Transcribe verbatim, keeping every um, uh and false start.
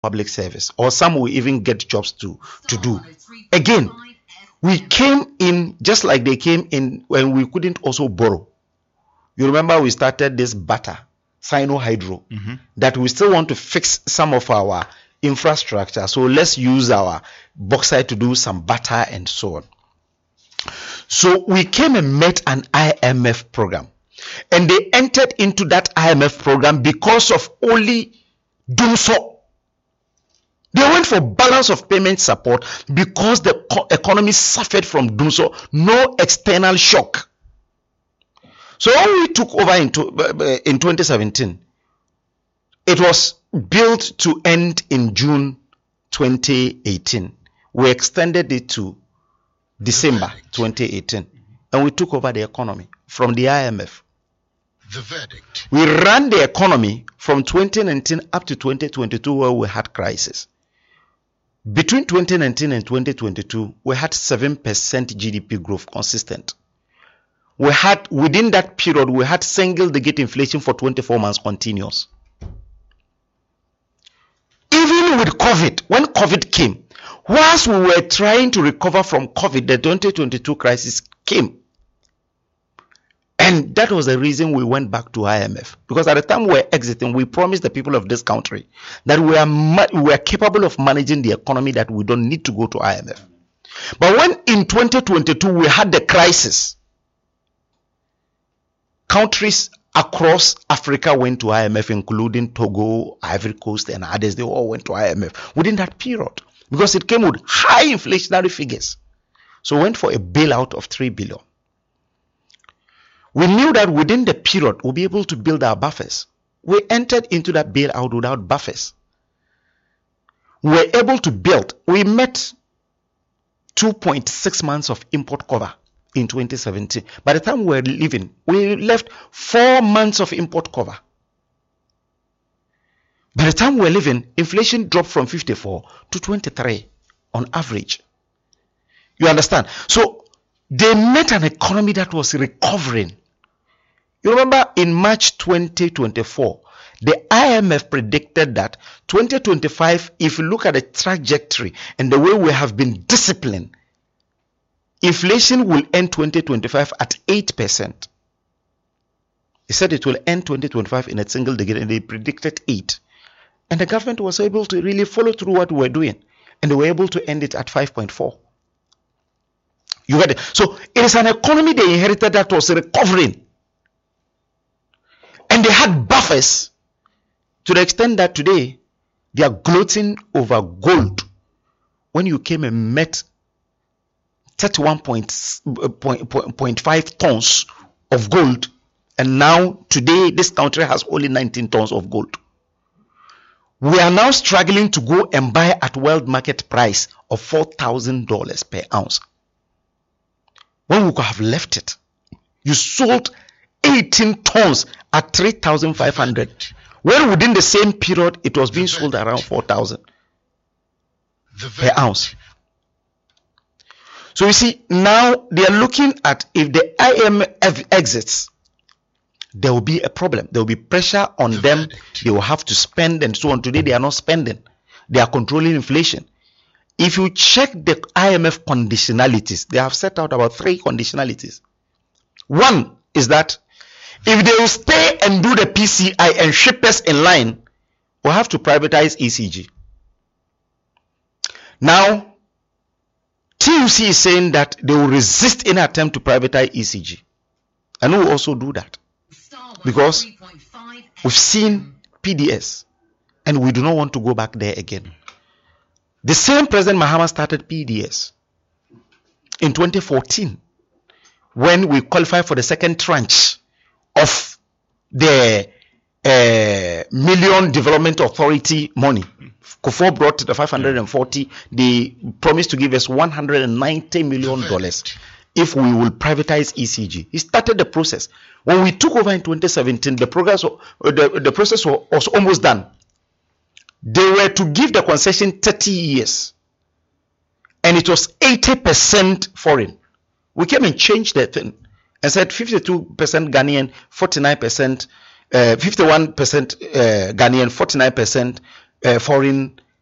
public service, or some will even get jobs to, to do. Again, we came in just like they came in when we couldn't also borrow. You remember we started this butter, Sino-Hydro, mm-hmm. that we still want to fix some of our infrastructure. So let's use our bauxite to do some butter and so on. So we came and met an I M F program. And they entered into that I M F program because of only Dumso. They went for balance of payment support because the co- economy suffered from Dumso, no external shock. So when we took over in, to, in twenty seventeen, it was built to end in June twenty eighteen. We extended it to December twenty eighteen, and we took over the economy from the I M F. The verdict. We ran the economy from twenty nineteen up to twenty twenty-two, where we had crisis. Between twenty nineteen and twenty twenty-two, we had seven percent G D P growth consistent. We had, within that period, we had single-digit inflation for twenty-four months continuous. Even with COVID, when COVID came, whilst we were trying to recover from COVID, the twenty twenty-two crisis came. And that was the reason we went back to I M F. Because at the time we were exiting, we promised the people of this country that we are, ma- we are capable of managing the economy, that we don't need to go to I M F. But when in twenty twenty-two we had the crisis, countries across Africa went to I M F, including Togo, Ivory Coast, and others. They all went to I M F within that period because it came with high inflationary figures. So we went for a bailout of three billion dollars. We knew that within the period we'll be able to build our buffers. We entered into that bailout without buffers. We were able to build. We met two point six months of import cover in twenty seventeen. By the time we were leaving, we left four months of import cover. By the time we were leaving, inflation dropped from fifty-four to twenty-three on average. You understand? So they met an economy that was recovering. You remember in March twenty twenty-four, the I M F predicted that twenty twenty-five, if you look at the trajectory and the way we have been disciplined, inflation will end twenty twenty-five at eight percent. He said it will end twenty twenty-five in a single digit, and they predicted eight. And the government was able to really follow through what we were doing, and they were able to end it at five point four. You get it? So it is an economy they inherited that was recovering. And they had buffers to the extent that today they are gloating over gold. When you came and met thirty-one point five tons of gold, and now today this country has only nineteen tons of gold. We are now struggling to go and buy at world market price of four thousand dollars per ounce. When we could have left it, you sold eighteen tons at three thousand five hundred dollars. When within the same period, it was being sold around four thousand dollars per ounce. So you see, now they are looking at if the I M F exits, there will be a problem. There will be pressure on them. They will have to spend and so on. Today, they are not spending. They are controlling inflation. If you check the I M F conditionalities, they have set out about three conditionalities. One is that if they will stay and do the P C I and ship us in line, we'll have to privatize E C G. Now, T U C is saying that they will resist any attempt to privatize E C G. And we will also do that. Because we've seen P D S and we do not want to go back there again. The same President Mahama started P D S in twenty fourteen when we qualified for the second tranche of the uh, Million Development Authority money. Kufuor brought the five hundred forty. They promised to give us one hundred ninety million dollars if we will privatize E C G. He started the process. When we took over in twenty seventeen, the progress, the, the process was almost done. They were to give the concession thirty years, and it was eighty percent foreign. We came and changed that thing and said fifty-two percent Ghanaian, forty-nine percent, uh, fifty-one percent uh, Ghanaian, forty-nine percent uh, foreign